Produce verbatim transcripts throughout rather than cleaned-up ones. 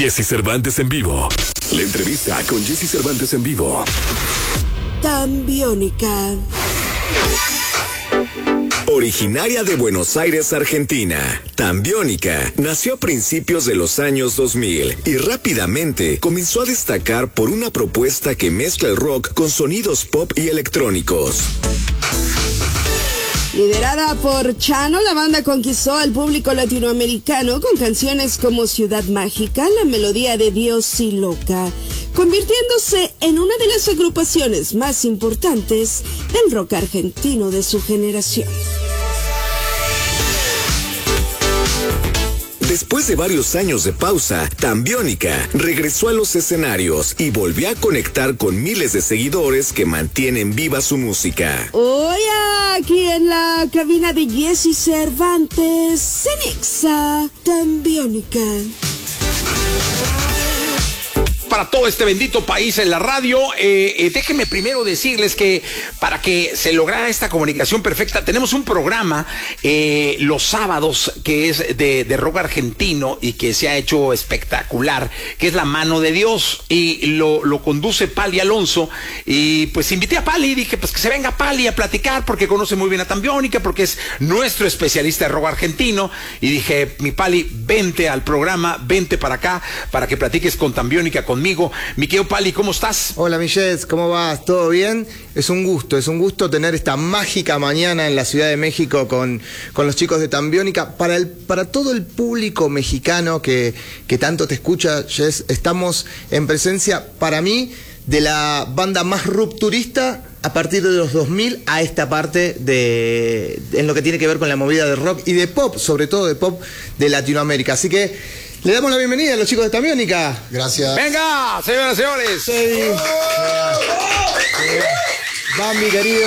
Jessy Cervantes en vivo. La entrevista con Jessy Cervantes en vivo. Tambiónica. Originaria de Buenos Aires, Argentina, Tambiónica nació a principios de los años dos mil y rápidamente comenzó a destacar por una propuesta que mezcla el rock con sonidos pop y electrónicos. Liderada por Chano, la banda conquistó al público latinoamericano con canciones como Ciudad Mágica, La Melodía de Dios y Loca, convirtiéndose en una de las agrupaciones más importantes del rock argentino de su generación. Después de varios años de pausa, Tambiónica regresó a los escenarios y volvió a conectar con miles de seguidores que mantienen viva su música. Hoy aquí en la cabina de Jessy Cervantes, en Exa Tambiónica. Para todo este bendito país en la radio, eh, eh, déjenme primero decirles que para que se lograra esta comunicación perfecta, tenemos un programa eh, los sábados que es de, de rock argentino y que se ha hecho espectacular, que es La Mano de Dios, y lo, lo conduce Pali Alonso, y pues invité a Pali y dije pues que se venga Pali a platicar porque conoce muy bien a Tambiónica, porque es nuestro especialista de rock argentino, y dije, mi Pali, vente al programa, vente para acá para que platiques con Tambiónica, con Conmigo. Mi querido Pali, ¿cómo estás? Hola, mi Jess, ¿cómo vas? ¿Todo bien? Es un gusto, es un gusto tener esta mágica mañana en la Ciudad de México con, con los chicos de Tambiónica. Para, el, para todo el público mexicano que, que tanto te escucha, Jess, estamos en presencia, para mí, de la banda más rupturista a partir de los dos mil a esta parte de, en lo que tiene que ver con la movida de rock y de pop, sobre todo de pop de Latinoamérica. Así que le damos la bienvenida a los chicos de Tambiónica. Gracias. Venga, señoras y señores. Sí. Bambi, querido.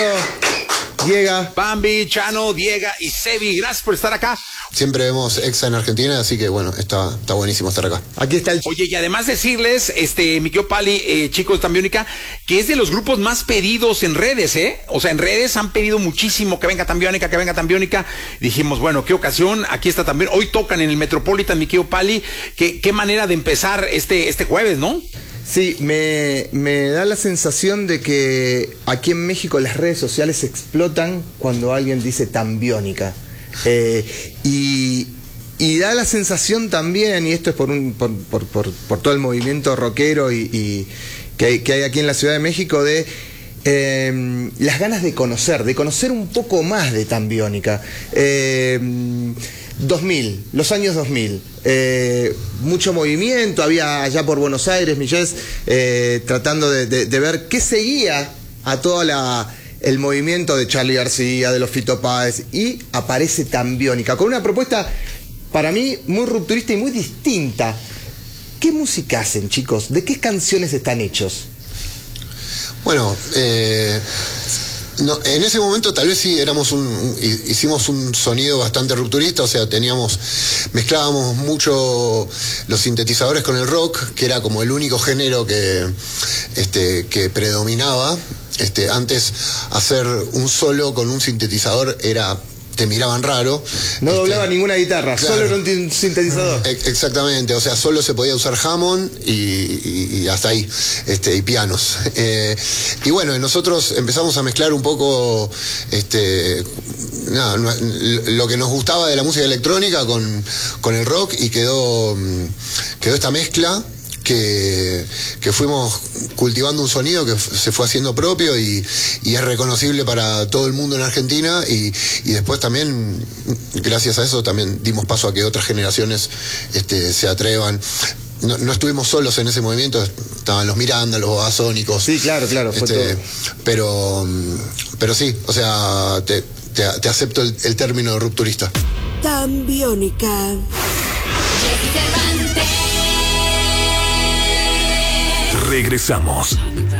Diego. Bambi, Chano, Diego y Sebi, gracias por estar acá. Siempre vemos Exa en Argentina, así que bueno, está, está buenísimo estar acá. Aquí está el... Oye, y además decirles, este, mi querido Pali, eh, chicos de Tambiónica, que es de los grupos más pedidos en redes, ¿eh? O sea, en redes han pedido muchísimo que venga Tambiónica, que venga Tambiónica. Dijimos, bueno, qué ocasión, aquí está también. Hoy tocan en el Metropolitan, mi querido Pali. Qué, qué manera de empezar este, este jueves, ¿no? Sí, me, me da la sensación de que aquí en México las redes sociales explotan cuando alguien dice Tambiónica. Eh, y, y da la sensación también, y esto es por, un, por, por, por, por todo el movimiento rockero y, y que, hay, que hay aquí en la Ciudad de México, de eh, las ganas de conocer, de conocer un poco más de Tambiónica. Eh, dos mil, los años dos mil, eh, mucho movimiento, había allá por Buenos Aires, Millés, eh, tratando de, de, de ver qué seguía a toda la... el movimiento de Charly García, de los Fito Páez, y aparece Tambiónica, con una propuesta, para mí, muy rupturista y muy distinta. ¿Qué música hacen, chicos? ¿De qué canciones están hechos? Bueno, eh, no, en ese momento tal vez sí éramos un, un, hicimos un sonido bastante rupturista, o sea, teníamos, mezclábamos mucho los sintetizadores con el rock, que era como el único género que, este, que predominaba. Este, antes hacer un solo con un sintetizador era, te miraban raro. No este, doblaba ninguna guitarra, claro, solo era un sintetizador. Exactamente, o sea, solo se podía usar Hammond y, y, y hasta ahí, este, y pianos. Eh, y bueno, nosotros empezamos a mezclar un poco este, nada, lo que nos gustaba de la música electrónica con, con el rock, y quedó, quedó esta mezcla. Que, que fuimos cultivando un sonido que se fue haciendo propio y, y es reconocible para todo el mundo en Argentina, y, y después también, gracias a eso, también dimos paso a que otras generaciones este, se atrevan. No, no estuvimos solos en ese movimiento, estaban los Miranda, los Babasónicos. Sí, claro, claro, fue este, todo. Pero, pero sí, o sea, te, te, te acepto el, el término rupturista. Tambiónica. Regresamos.